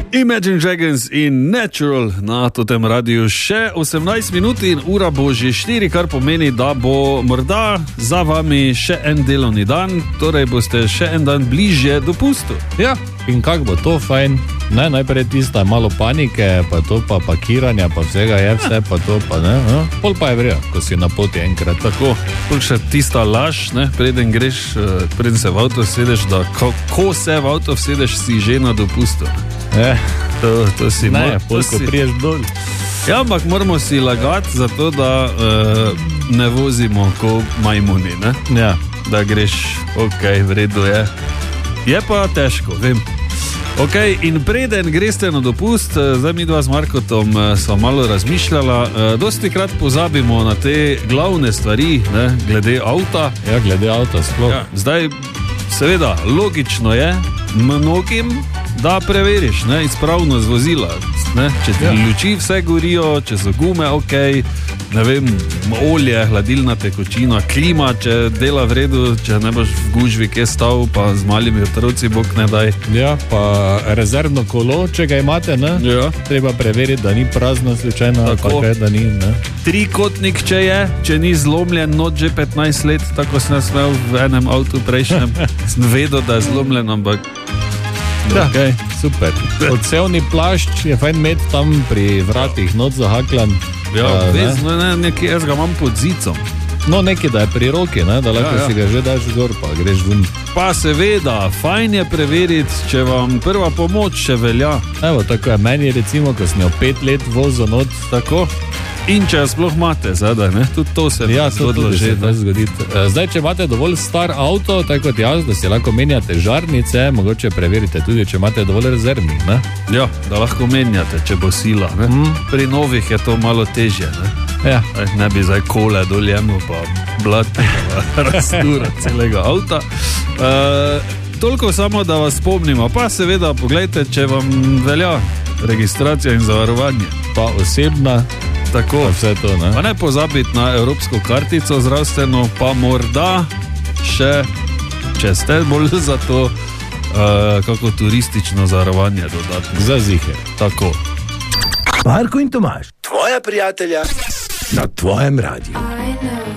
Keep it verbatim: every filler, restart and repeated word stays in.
Imagine Dragons in Natural na tem radiju. Še osemnajst minut in ura bo že štiri, kar pomeni, da bo morda za vami še en delovni dan, torej boste še en dan bližje dopustu. Ja, in kak bo to fajn? Ne, najprej tista malo panike, pa to pa pakiranja, pa vsega je vse, pa to pa ne. No? Pol pa je vrejo, ko si na poti enkrat. Tako, pol še tista laž, ne, preden greš, preden se v avto sedeš, da ko, ko se v avto sedeš, si že na dopustu. Eh, to, to si ne, pol ko si... priješ dol. Ja, ampak moramo si lagati zato, da uh, ne vozimo ko majmuni, ne? Ja. Da greš, ok, v redu je. Je pa težko, vem. Ok, in preden greste na dopust, zdaj mi dva z Markotom sva malo razmišljala, dosti krat pozabimo na te glavne stvari, ne, glede avta. Ja, glede avta sploh. Ja, zdaj, seveda, logično je mnogim, da preveriš, ne, izpravnost vozila, ne, če ti ja. luči vse gorijo, če so gume ok, ne vem, olje, hladilna tekočina, klima, če dela v redu, če ne boš v gužvi kje stal, pa z malimi otroci, bog ne daj. Ja, pa rezervno kolo, če ga imate, ne? Ja. Treba preveriti, da ni prazno slučajno, pa kaj, da ni, ne? Trikotnik, če je, če ni zlomljen, not že petnajst let, tako sem jaz imel v enem avtu prejšnjem, sem vedel, da je zlomljen, ampak... Ja, okay, super. Odsevni plašč je fajn imeti tam pri vratih, not zahaklan. Ja, uh, vezno, ne, nekaj jaz ga imam pod zicom. No, nekaj, da je pri roki, ne, da lahko ja, ja. si ga že daš gor, pa greš ven. Pa seveda, fajn je preveriti, če vam prva pomoč še velja. Evo, tako je meni recimo, ko sem jo pet let vozil not. Tako. In če sploh imate zadaj, ne? Tudi to se ja, zgodilo že. Zdaj, če imate dovolj star avto, tako kot jaz, da si lahko menjate žarnice, mogoče preverite tudi, če imate dovolj rezervnih, ne? Ja, da lahko menjate, če bo sila, ne? Mm. Pri novih je to malo težje, ne? Ja. Ne bi zdaj kole doljemu, pa blati, pa rastura celega avta. Uh, toliko samo, da vas spomnimo, pa seveda, poglejte, če vam velja registracija in zavarovanje. Pa osebna. Tako, vse to, ne? Pa ne pozabiti na evropsko kartico zdravstveno, pa morda še, če ste bolj za to, uh, kako turistično zavarovanje dodatno. Za zihe. Tako. Marko in Tomaž, tvoja prijatelja na tvojem radiju.